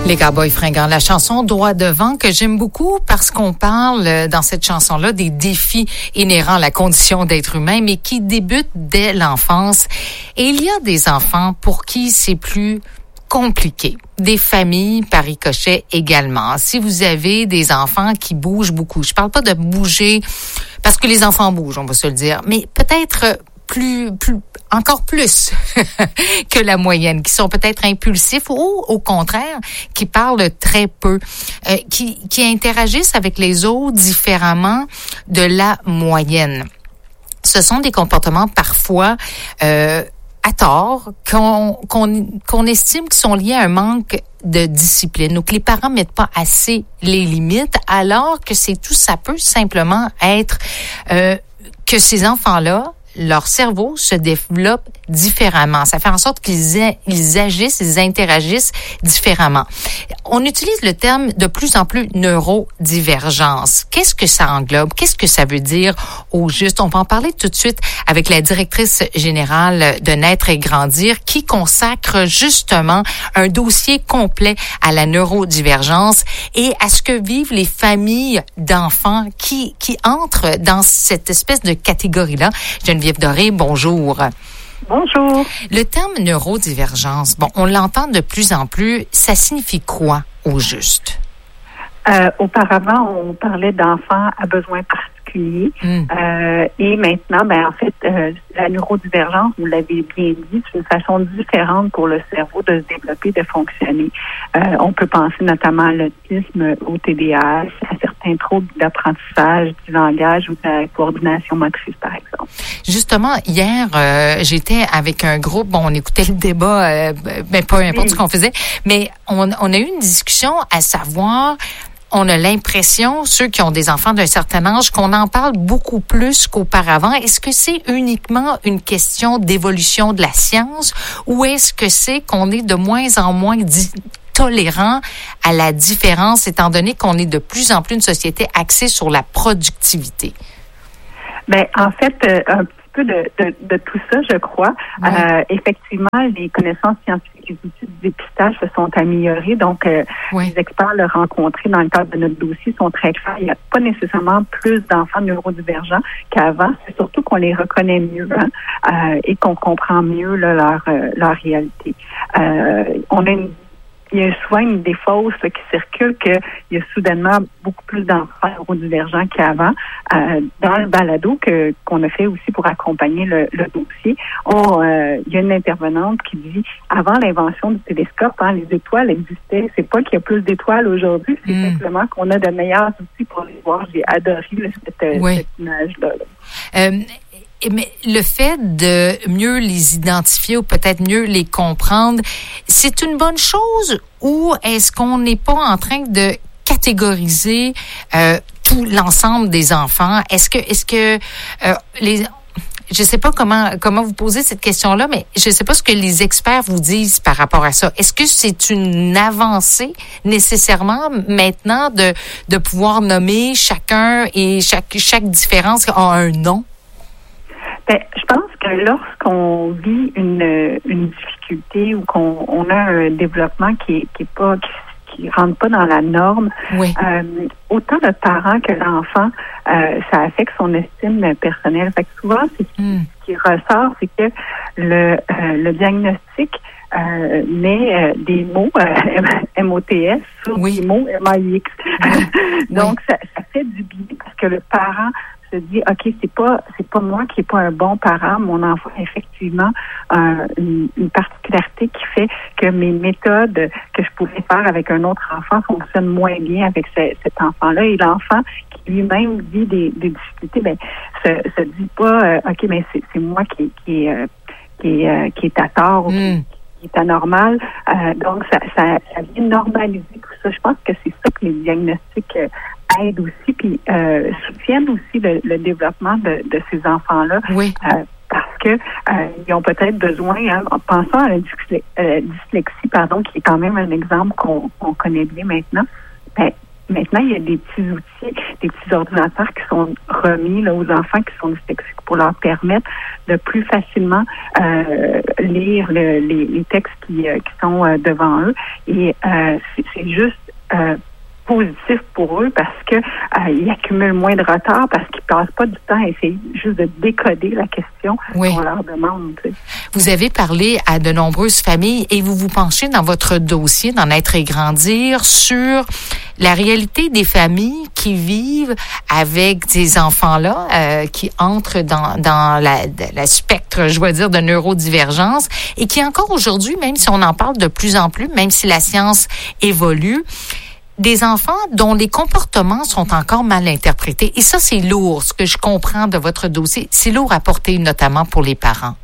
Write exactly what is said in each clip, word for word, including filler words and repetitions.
Les Cowboys fringants, la chanson Droit devant que j'aime beaucoup parce qu'on parle dans cette chanson-là des défis inhérents à la condition d'être humain, mais qui débutent dès l'enfance. Et il y a des enfants pour qui c'est plus compliqué. Des familles par ricochet également. Si vous avez des enfants qui bougent beaucoup, je parle pas de bouger parce que les enfants bougent, on va se le dire, mais peut-être plus, plus, encore plus que la moyenne, qui sont peut-être impulsifs ou au contraire, qui parlent très peu, euh, qui, qui interagissent avec les autres différemment de la moyenne. Ce sont des comportements parfois euh, à tort, qu'on, qu'on, qu'on estime qu'ils sont liés à un manque de discipline ou que les parents mettent pas assez les limites, alors que c'est tout, ça peut simplement être euh, que ces enfants-là, leur cerveau se développe différemment. Ça fait en sorte qu'ils a, ils agissent, ils interagissent différemment. On utilise le terme de plus en plus neurodivergence. Qu'est-ce que ça englobe? Qu'est-ce que ça veut dire au juste? On va en parler tout de suite avec la directrice générale de Naître et Grandir qui consacre justement un dossier complet à la neurodivergence et à ce que vivent les familles d'enfants qui, qui entrent dans cette espèce de catégorie-là. Geneviève Doré, bonjour. Bonjour. Le terme neurodivergence, bon, on l'entend de plus en plus. Ça signifie quoi au juste? Euh, auparavant, on parlait d'enfants à besoins particuliers. Mm. Euh, et maintenant, ben en fait, euh, la neurodivergence, vous l'avez bien dit, c'est une façon différente pour le cerveau de se développer, de fonctionner. Euh, on peut penser notamment à l'autisme, au T D A H, à certains troubles d'apprentissage, du langage ou de la coordination motrice, par exemple. Justement, hier, euh, j'étais avec un groupe, bon, on écoutait le débat, euh, ben, peu importe oui. ce qu'on faisait, mais on, on a eu une discussion à savoir... On a l'impression, ceux qui ont des enfants d'un certain âge, qu'on en parle beaucoup plus qu'auparavant. Est-ce que c'est uniquement une question d'évolution de la science ou est-ce que c'est qu'on est de moins en moins di- tolérant à la différence, étant donné qu'on est de plus en plus une société axée sur la productivité? Ben, en fait, euh, un petit peu de, de, de tout ça, je crois. Oui. Euh, effectivement, les connaissances scientifiques, les outils de dépistage se sont améliorés. Donc, euh, oui. les experts le rencontrés dans le cadre de notre dossier sont très clairs. Il n'y a pas nécessairement plus d'enfants neurodivergents qu'avant. C'est surtout qu'on les reconnaît mieux hein, euh, et qu'on comprend mieux là, leur, euh, leur réalité. Euh, on a une Il y a souvent une défausse qui circule qu'il y a soudainement beaucoup plus d'enfants neurodivergents qu'avant. Euh, dans le balado que, qu'on a fait aussi pour accompagner le, le dossier, on, euh, il y a une intervenante qui dit avant l'invention du télescope, hein, les étoiles existaient. C'est pas qu'il y a plus d'étoiles aujourd'hui, c'est mmh. simplement qu'on a de meilleurs outils pour les voir. J'ai adoré là, cette, oui. cette image-là. Là. Euh... Mais le fait de mieux les identifier ou peut-être mieux les comprendre, c'est une bonne chose ou est-ce qu'on n'est pas en train de catégoriser euh, tout l'ensemble des enfants? Est-ce que, est-ce que euh, les... Je sais pas comment comment vous posez cette question-là, mais je sais pas ce que les experts vous disent par rapport à ça. Est-ce que c'est une avancée nécessairement maintenant de de pouvoir nommer chacun et chaque chaque différence a un nom? Ben, je pense que lorsqu'on vit une, une difficulté ou qu'on on a un développement qui est, qui est pas qui, qui rentre pas dans la norme, oui. euh, autant le parent que l'enfant, euh, ça affecte son estime personnelle. Fait que souvent, c'est mm. ce qui ressort, c'est que le, euh, le diagnostic euh, met euh, des mots euh, M O T S sur oui. des mots M A I X. Donc, oui. ça, ça fait du bien parce que le parent se dit ok c'est pas c'est pas moi qui est pas un bon parent, mon enfant a effectivement euh, une, une particularité qui fait que mes méthodes que je pourrais faire avec un autre enfant fonctionnent moins bien avec ce, cet enfant-là et l'enfant qui lui-même vit des, des difficultés ben se, se dit pas euh, ok mais c'est, c'est moi qui qui est, qui est, euh, qui est à tort ou mm. qui, qui est anormal euh, donc ça, ça ça vient normaliser tout ça. Je pense que c'est ça que les diagnostics euh, aident aussi, puis euh, soutiennent aussi le, le développement de, de ces enfants-là. Oui. Euh, parce que euh, ils ont peut-être besoin, hein, en pensant à la dyslexie, euh, dyslexie, pardon, qui est quand même un exemple qu'on, qu'on connaît bien maintenant, ben, maintenant, il y a des petits outils, des petits ordinateurs qui sont remis là, aux enfants qui sont dyslexiques pour leur permettre de plus facilement euh, lire le, les, les textes qui, euh, qui sont euh, devant eux. Et euh, c'est, c'est juste euh, positif pour eux parce que euh, ils accumulent moins de retard parce qu'ils passent pas du temps à essayer juste de décoder la question oui. qu'on leur demande. Tu sais. Vous avez parlé à de nombreuses familles et vous vous penchez dans votre dossier dans Naître et grandir sur la réalité des familles qui vivent avec ces enfants-là euh, qui entrent dans dans la, la spectre, je vais dire, de neurodivergence et qui encore aujourd'hui, même si on en parle de plus en plus, même si la science évolue, des enfants dont les comportements sont encore mal interprétés. Et ça, c'est lourd. Ce que je comprends de votre dossier, c'est lourd à porter, notamment pour les parents.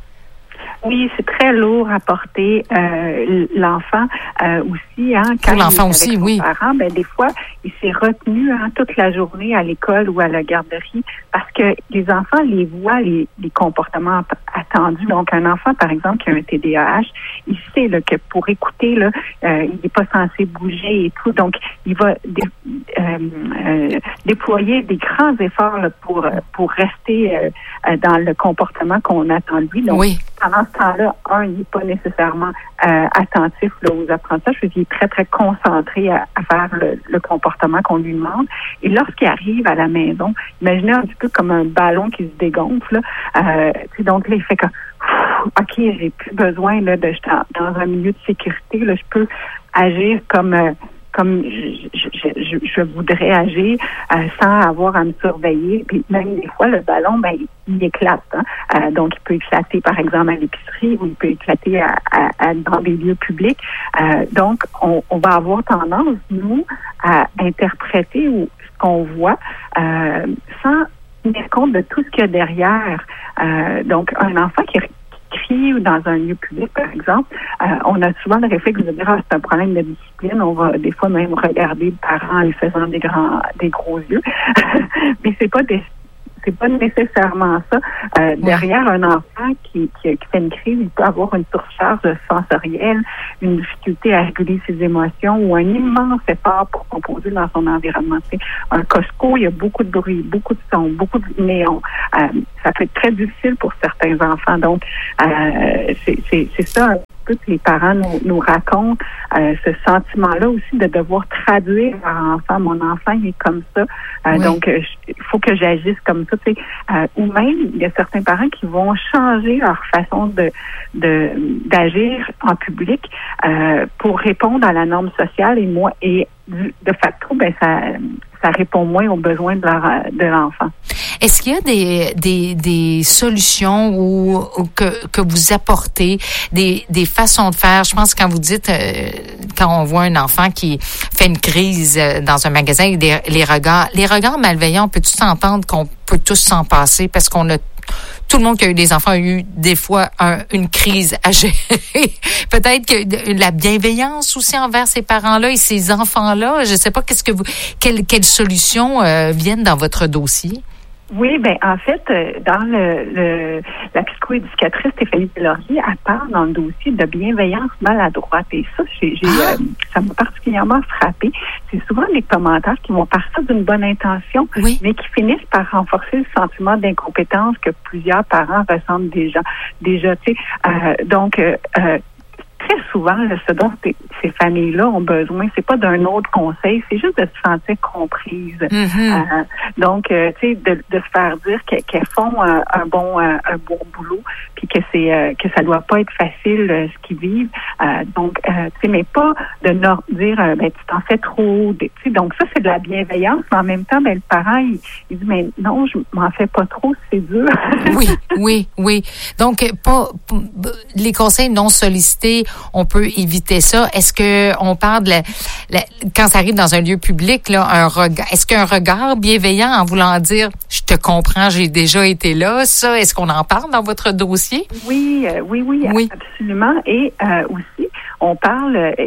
Oui, c'est très lourd à porter. Euh, l'enfant euh, aussi, hein, quand pour l'enfant il est aussi, avec son oui. parent, ben des fois, il s'est retenu hein, toute la journée à l'école ou à la garderie parce que les enfants les voient les, les comportements attendus. Donc, un enfant, par exemple, qui a un T D A H, il sait là, que pour écouter, là, euh, il n'est pas censé bouger et tout. Donc, il va dé, euh, euh, déployer des grands efforts là, pour pour rester euh, dans le comportement qu'on attend de lui. Donc, oui. pendant ce temps-là, un, il n'est pas nécessairement euh, attentif là, aux apprentissages, il est très, très concentré à, à faire le, le comportement qu'on lui demande. Et lorsqu'il arrive à la maison, imaginez un petit peu comme un ballon qui se dégonfle. Là. Euh, donc là, il fait comme OK, j'ai plus besoin là, de j'étais dans un milieu de sécurité, là, je peux agir comme euh, comme je, je, je, je voudrais agir euh, sans avoir à me surveiller. Puis même des fois, le ballon, ben, il, il éclate. Hein? Euh, donc, il peut éclater, par exemple, à l'épicerie ou il peut éclater à, à, à, dans des lieux publics. Euh, donc, on, on va avoir tendance, nous, à interpréter ou, ce qu'on voit euh, sans tenir compte de tout ce qu'il y a derrière. Euh, donc, un enfant qui crie ou dans un lieu public, par exemple, euh, on a souvent le réflexe de dire ah, c'est un problème de discipline. On va des fois même regarder le parent en lui faisant des grands, des gros yeux. Mais c'est pas des C'est pas nécessairement ça. Euh, derrière un enfant qui, qui, qui fait une crise, il peut avoir une surcharge sensorielle, une difficulté à réguler ses émotions ou un immense effort pour composer dans son environnement. C'est un Costco, il y a beaucoup de bruit, beaucoup de son, beaucoup de néons. Euh, ça peut être très difficile pour certains enfants. Donc, euh, c'est, c'est, c'est ça un peu que les parents nous, nous racontent, euh, ce sentiment-là aussi de devoir traduire leur enfant. Mon enfant, il est comme ça. Euh, oui. Donc, il euh, faut que j'agisse comme ça. Tu sais, euh, ou même, il y a certains parents qui vont changer leur façon de, de d'agir en public euh, pour répondre à la norme sociale et moi et de facto, ben ça ça répond moins aux besoins de leur de l'enfant. Est-ce qu'il y a des des des solutions ou, ou que que vous apportez des des façons de faire? Je pense que quand vous dites euh, quand on voit un enfant qui fait une crise dans un magasin, des, les regards les regards malveillants, peut-tu s'entendre qu'on peut tous s'en passer parce qu'on a tout le monde qui a eu des enfants a eu des fois un, une crise à gérer. Peut-être que la bienveillance aussi envers ces parents-là et ces enfants-là. Je ne sais pas qu'est-ce que vous, quelles quelles solutions euh, viennent dans votre dossier. Oui, ben en fait, dans le, le la psychoéducatrice Stéphanie Deslauriers, elle parle dans le dossier de bienveillance maladroite. Et ça, j'ai, j'ai ah. euh, ça m'a particulièrement frappée. C'est souvent des commentaires qui vont partir d'une bonne intention, oui. mais qui finissent par renforcer le sentiment d'incompétence que plusieurs parents ressentent déjà. Déjà, tu sais, euh, donc. Euh, euh, Très souvent, là, ce dont ces familles-là ont besoin, c'est pas d'un autre conseil, c'est juste de se sentir comprise. Mm-hmm. Euh, donc, euh, tu sais, de, de se faire dire qu'elles, qu'elles font un, un bon un, un bon boulot, puis que c'est euh, que ça doit pas être facile euh, ce qu'ils vivent. Euh, donc, euh, tu sais, mais pas de leur dire, euh, ben tu t'en fais trop. Tu sais, donc ça c'est de la bienveillance, mais en même temps, ben le parent il, il dit, mais non, je m'en fais pas trop, c'est dur. oui, oui, oui. Donc, pas, pas les conseils non sollicités. On peut éviter ça. Est-ce que on parle de la, la, quand ça arrive dans un lieu public, là, un regard, est-ce qu'un regard bienveillant en voulant dire je te comprends, j'ai déjà été là, ça, est-ce qu'on en parle dans votre dossier? Oui, euh, oui, oui, oui, absolument. Et euh, aussi, on parle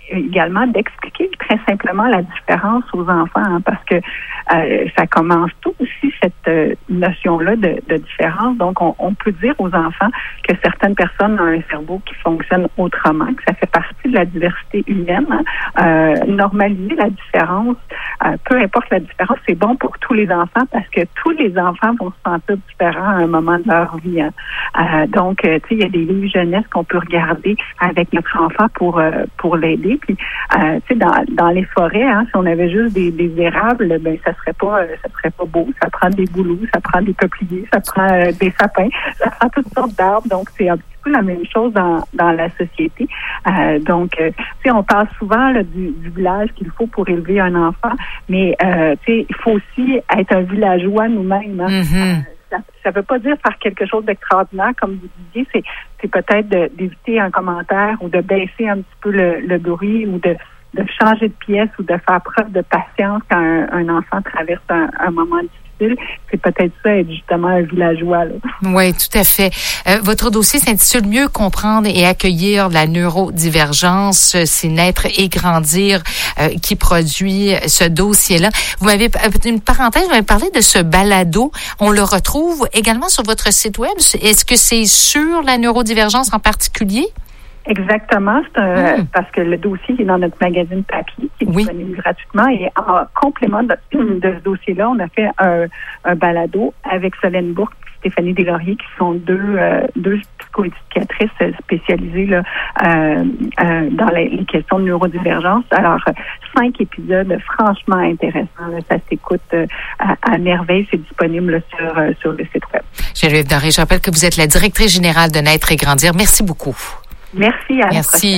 également d'expliquer très simplement la différence aux enfants, hein, parce que euh, ça commence tout aussi cette euh, notion-là de, de différence. Donc, on, on peut dire aux enfants que certaines personnes ont un cerveau qui fonctionne autrement, que ça fait partie de la diversité humaine. Hein. Euh, normaliser la différence, euh, peu importe la différence, c'est bon pour tous les enfants parce que tous les enfants vont se sentir différents à un moment de leur vie. Hein. Euh, donc, euh, tu sais, il y a des livres jeunesse qu'on peut regarder avec notre enfant pour euh, pour l'aider. Puis, euh, tu sais, dans, dans les forêts, hein, si on avait juste des, des érables, ben ça serait pas, euh, ça serait pas beau. Ça prend des bouleaux, ça prend des peupliers, ça prend euh, des sapins, ça prend toutes sortes d'arbres. Donc, c'est un petit peu la même chose dans dans la société. Euh, donc, euh, tu sais, on parle souvent là, du, du village qu'il faut pour élever un enfant, mais euh, tu sais, il faut aussi être un villageois nous-mêmes. Hein. Mm-hmm. Euh, ça ne veut pas dire faire quelque chose d'extraordinaire, comme vous disiez, c'est, c'est peut-être de, d'éviter un commentaire ou de baisser un petit peu le, le bruit ou de, de changer de pièce ou de faire preuve de patience quand un, un enfant traverse un, un moment difficile. C'est peut-être ça, être justement un villageois. Là. Oui, tout à fait. Euh, votre dossier s'intitule « Mieux comprendre et accueillir la neurodivergence ». C'est Naître et grandir euh, qui produit ce dossier-là. Vous m'avez, une parenthèse, vous m'avez parlé de ce balado. On le retrouve également sur votre site web. Est-ce que c'est sur la neurodivergence en particulier? Exactement, c'est un, mmh. parce que le dossier est dans notre magazine papier qui est oui. disponible gratuitement et en complément de, de ce dossier-là, on a fait un, un balado avec Solène Bourque et Stéphanie Deslauriers qui sont deux euh, deux psychoéducatrices spécialisées là, euh, euh, dans les, les questions de neurodivergence. Alors, cinq épisodes franchement intéressants. Là, ça s'écoute euh, à, à merveille. C'est disponible là, sur, euh, sur le site web. Geneviève Doré, je rappelle que vous êtes la directrice générale de Naître et grandir. Merci beaucoup. Merci. À Merci.